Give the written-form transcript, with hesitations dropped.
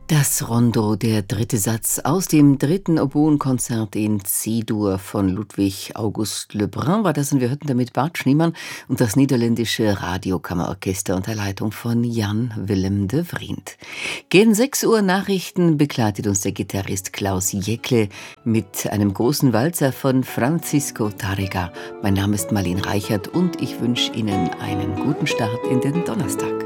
Das Rondo, der dritte Satz aus dem dritten Oboenkonzert in C-Dur von Ludwig August Lebrun war das, und wir hörten damit Bart Schniemann und das niederländische Radiokammerorchester unter Leitung von Jan Willem de Vriend. Gegen 6 Uhr Nachrichten begleitet uns der Gitarrist Klaus Jäckle mit einem großen Walzer von Francisco Tárrega. Mein Name ist Marlene Reichert und ich wünsche Ihnen einen guten Start in den Donnerstag.